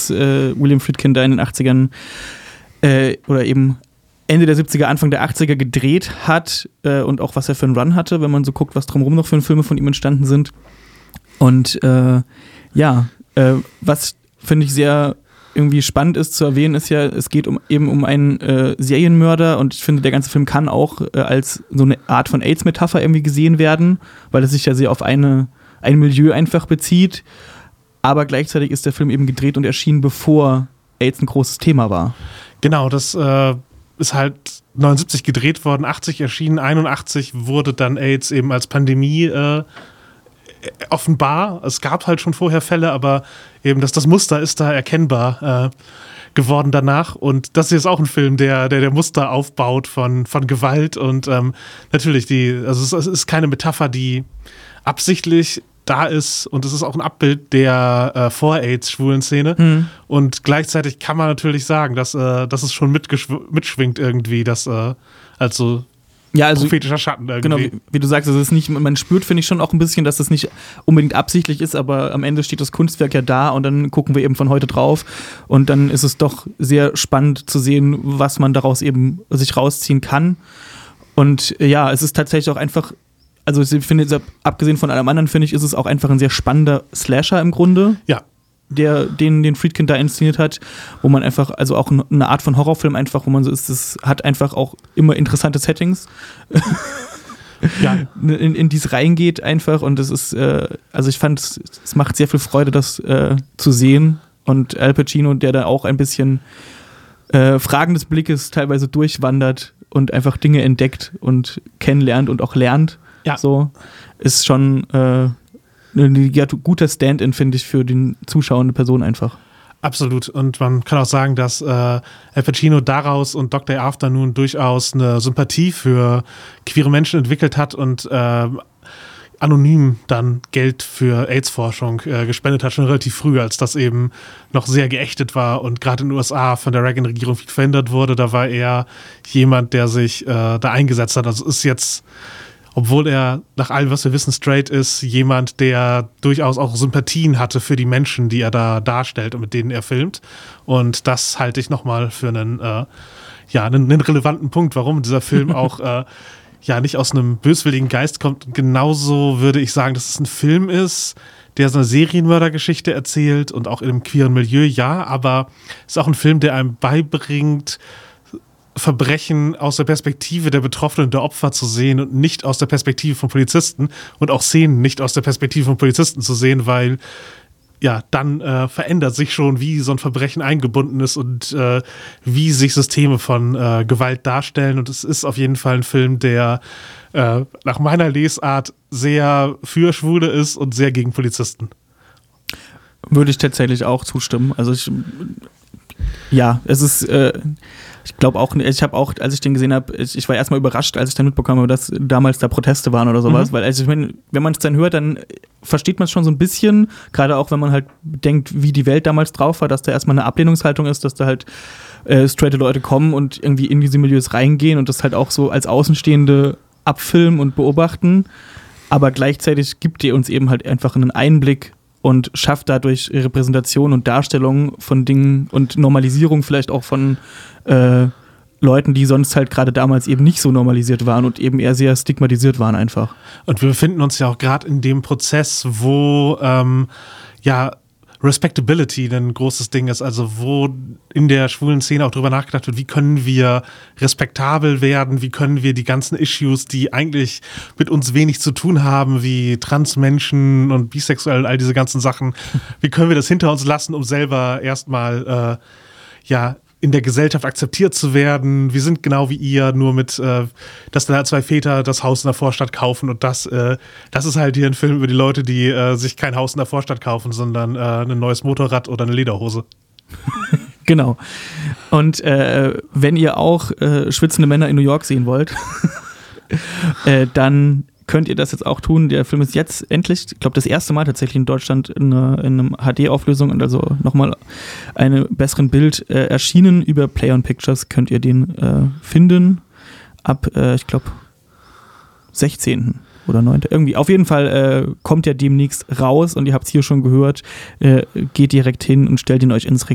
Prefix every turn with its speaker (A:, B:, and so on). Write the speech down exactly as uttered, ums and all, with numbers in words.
A: was äh, William Friedkin da in den achtzigern äh, oder eben Ende der siebziger, Anfang der achtziger gedreht hat äh, und auch was er für einen Run hatte, wenn man so guckt, was drumherum noch für Filme von ihm entstanden sind. Und äh, ja, äh, was finde ich sehr irgendwie spannend ist zu erwähnen, ist ja, es geht um eben um einen äh, Serienmörder und ich finde, der ganze Film kann auch äh, als so eine Art von AIDS-Metapher irgendwie gesehen werden, weil es sich ja sehr auf eine, ein Milieu einfach bezieht, aber gleichzeitig ist der Film eben gedreht und erschienen, bevor AIDS ein großes Thema war.
B: Genau, das äh, ist halt neunundsiebzig gedreht worden, achtzig erschienen, einundachtzig wurde dann AIDS eben als Pandemie äh, offenbar. Es gab halt schon vorher Fälle, aber eben das, das Muster ist da erkennbar äh, geworden danach. Und das hier ist auch ein Film, der der, der Muster aufbaut von, von Gewalt. Und ähm, natürlich, die, also es, es ist keine Metapher, die absichtlich da ist. Und es ist auch ein Abbild der äh, Vor-AIDS-schwulen Szene. Mhm. Und gleichzeitig kann man natürlich sagen, dass, äh, dass es schon mitschwingt irgendwie, dass äh, also
A: Ja, also,
B: prophetischer Schatten irgendwie.
A: Genau, wie, wie du sagst, es ist nicht, man spürt, finde ich, schon auch ein bisschen, dass das nicht unbedingt absichtlich ist, aber am Ende steht das Kunstwerk ja da und dann gucken wir eben von heute drauf und dann ist es doch sehr spannend zu sehen, was man daraus eben sich rausziehen kann. Und ja, es ist tatsächlich auch einfach, also ich finde, abgesehen von allem anderen, finde ich, ist es auch einfach ein sehr spannender Slasher im Grunde.
B: Ja.
A: Der, den, den Friedkin da inszeniert hat, wo man einfach, also auch eine Art von Horrorfilm einfach, wo man so ist, das hat einfach auch immer interessante Settings, ja. in, in die es reingeht einfach und es ist, äh, also ich fand, es, es macht sehr viel Freude, das äh, zu sehen und Al Pacino, der da auch ein bisschen äh, Fragen des Blickes teilweise durchwandert und einfach Dinge entdeckt und kennenlernt und auch lernt, ja. So, ist schon äh, ein guter Stand-in, finde ich, für den Zuschauer eine Person einfach.
B: Absolut. Und man kann auch sagen, dass äh, Al Pacino daraus und Doctor Afternoon durchaus eine Sympathie für queere Menschen entwickelt hat und äh, anonym dann Geld für AIDS-Forschung äh, gespendet hat, schon relativ früh, als das eben noch sehr geächtet war und gerade in den U S A von der Reagan-Regierung viel verhindert wurde. Da war er jemand, der sich äh, da eingesetzt hat. Also ist jetzt, obwohl er nach allem, was wir wissen, straight ist, jemand, der durchaus auch Sympathien hatte für die Menschen, die er da darstellt und mit denen er filmt. Und das halte ich nochmal für einen, äh, ja, einen, einen relevanten Punkt, warum dieser Film auch äh, ja nicht aus einem böswilligen Geist kommt. Genauso würde ich sagen, dass es ein Film ist, der so eine Serienmördergeschichte erzählt und auch in einem queeren Milieu, ja, aber es ist auch ein Film, der einem beibringt, Verbrechen aus der Perspektive der Betroffenen, der Opfer zu sehen und nicht aus der Perspektive von Polizisten und auch Szenen nicht aus der Perspektive von Polizisten zu sehen, weil ja, dann äh, verändert sich schon, wie so ein Verbrechen eingebunden ist und äh, wie sich Systeme von äh, Gewalt darstellen und es ist auf jeden Fall ein Film, der äh, nach meiner Lesart sehr für Schwule ist und sehr gegen Polizisten.
A: Würde ich tatsächlich auch zustimmen. Also ich, ja, es ist äh ich glaube auch, ich habe auch, als ich den gesehen habe, ich, ich war erstmal überrascht, als ich dann mitbekommen habe, dass damals da Proteste waren oder sowas, mhm. weil also ich meine, wenn man es dann hört, dann versteht man es schon so ein bisschen, gerade auch, wenn man halt denkt, wie die Welt damals drauf war, dass da erstmal eine Ablehnungshaltung ist, dass da halt äh, straighte Leute kommen und irgendwie in diese Milieus reingehen und das halt auch so als Außenstehende abfilmen und beobachten, aber gleichzeitig gibt ihr uns eben halt einfach einen Einblick und schafft dadurch Repräsentation und Darstellung von Dingen und Normalisierung vielleicht auch von äh, Leuten, die sonst halt gerade damals eben nicht so normalisiert waren und eben eher sehr stigmatisiert waren einfach.
B: Und wir befinden uns ja auch gerade in dem Prozess, wo ähm, ja Respectability ein großes Ding ist, also wo in der schwulen Szene auch drüber nachgedacht wird, wie können wir respektabel werden, wie können wir die ganzen Issues, die eigentlich mit uns wenig zu tun haben, wie Transmenschen und bisexuell und all diese ganzen Sachen, wie können wir das hinter uns lassen, um selber erstmal äh, ja in der Gesellschaft akzeptiert zu werden. Wir sind genau wie ihr, nur mit, äh, dass da zwei Väter das Haus in der Vorstadt kaufen und das, äh, das ist halt hier ein Film über die Leute, die äh, sich kein Haus in der Vorstadt kaufen, sondern äh, ein neues Motorrad oder eine Lederhose.
A: Genau. Und äh, wenn ihr auch äh, schwitzende Männer in New York sehen wollt, äh, dann könnt ihr das jetzt auch tun. Der Film ist jetzt endlich, ich glaube, das erste Mal tatsächlich in Deutschland in einer, in einer H D-Auflösung und also nochmal einem besseren Bild äh, erschienen. Über Play on Pictures könnt ihr den äh, finden. Ab, äh, ich glaube, sechzehnten oder neunten Irgendwie. Auf jeden Fall äh, kommt der demnächst raus und ihr habt es hier schon gehört. Äh, geht direkt hin und stellt ihn euch ins Regal.